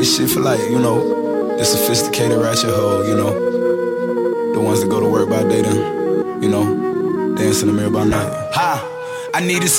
This shit for like, the sophisticated ratchet hoe, the ones that go to work by day then, dance in the mirror by night. Ha! I needed